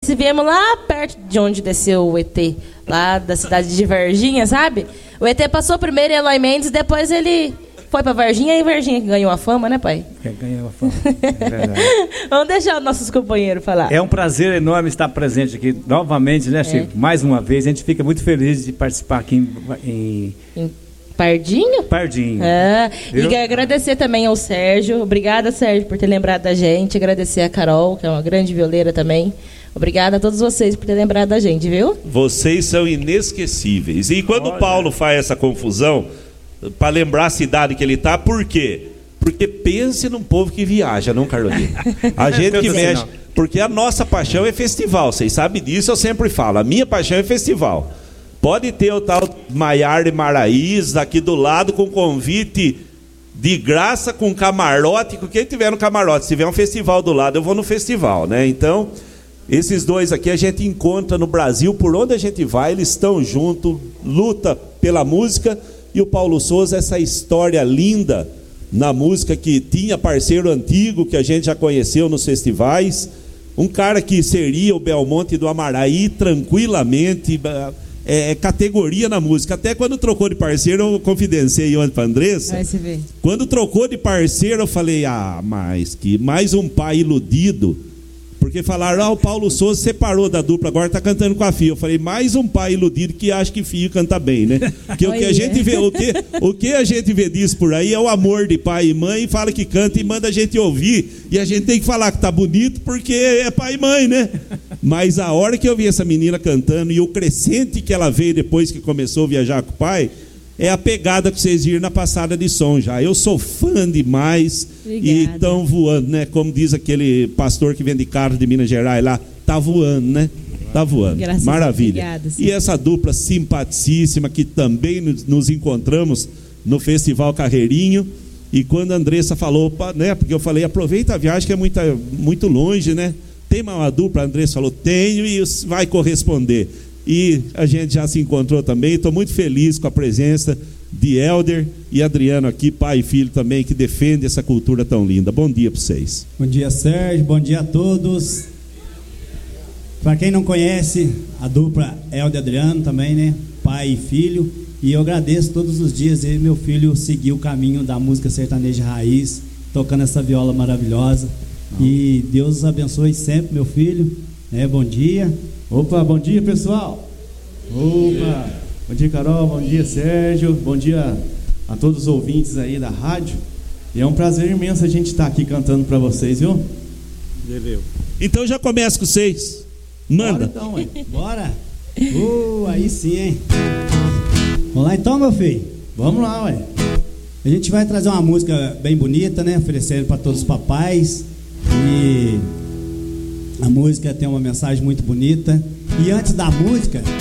se viemos lá perto de onde desceu o ET, lá da cidade de Varginha, sabe? O ET passou primeiro em Eloy Mendes, depois ele foi pra Varginha e Varginha que ganhou a fama, né, pai? Ganhou a fama, é verdade. Vamos deixar os nossos companheiros falar. É um prazer enorme estar presente aqui novamente, né, Chico? Mais uma vez, a gente fica muito feliz de participar aqui em Pardinho? Pardinho. E agradecer também ao Sérgio. Obrigada, Sérgio, por ter lembrado da gente. Agradecer a Carol, que é uma grande violeira também. Obrigada a todos vocês por ter lembrado da gente, viu? Vocês são inesquecíveis. E quando o Paulo faz essa confusão, para lembrar a cidade que ele está, por quê? Porque pense num povo que viaja, não, Carolina? A gente que mexe. Porque a nossa paixão é festival. Vocês sabem disso, eu sempre falo. A minha paixão é festival. Pode ter o tal Maiar de Maraís aqui do lado com convite de graça, com camarote, com quem tiver no camarote. Se tiver um festival do lado, eu vou no festival, né? Então, esses dois aqui a gente encontra no Brasil, por onde a gente vai, eles estão juntos, luta pela música. E o Paulo Souza, essa história linda na música, que tinha parceiro antigo, que a gente já conheceu nos festivais. Um cara que seria o Belmonte do Amaraí tranquilamente... categoria na música. Até quando trocou de parceiro, eu confidenciei ontem para a Andressa. Vai se ver. Quando trocou de parceiro, eu falei, mas que mais um pai iludido. Porque falaram, o Paulo Souza separou da dupla, agora está cantando com a Fio. Eu falei, mais um pai iludido que acha que Fio canta bem, né? Porque o que a gente vê, o que a gente vê disso por aí é o amor de pai e mãe, fala que canta e manda a gente ouvir. E a gente tem que falar que tá bonito porque é pai e mãe, né? Mas a hora que eu vi essa menina cantando e o crescente que ela veio depois que começou a viajar com o pai, é a pegada que vocês viram na passada de som já. Eu sou fã demais. Obrigada. E estão voando, né? Como diz aquele pastor que vende carro de Minas Gerais lá, tá voando, né? Tá voando. Graças Maravilha. Obrigada, e essa dupla simpaticíssima que também nos encontramos no Festival Carreirinho. E quando a Andressa falou, né? Porque eu falei, aproveita a viagem que é muito longe, né? Tem uma dupla? A Andressa falou, tenho, e vai corresponder. E a gente já se encontrou também. Estou muito feliz com a presença de Helder e Adriano aqui, pai e filho também, que defende essa cultura tão linda. Bom dia para vocês. Bom dia, Sérgio. Bom dia a todos. Para quem não conhece, a dupla Helder e Adriano também, né? Pai e filho. E eu agradeço todos os dias ele e meu filho seguir o caminho da música sertaneja raiz, tocando essa viola maravilhosa. E Deus os abençoe sempre, meu filho. Bom dia. Opa, bom dia, pessoal. Opa, bom dia, Carol, bom dia, Sérgio, bom dia a todos os ouvintes aí da rádio. E é um prazer imenso a gente estar aqui cantando para vocês, viu? Então já começa com vocês. Manda. Bora então, ué. Bora. Aí sim, hein? Vamos lá então, meu filho. Vamos lá, ué. A gente vai trazer uma música bem bonita, né? Oferecendo para todos os papais. E a música tem uma mensagem muito bonita. E antes da música,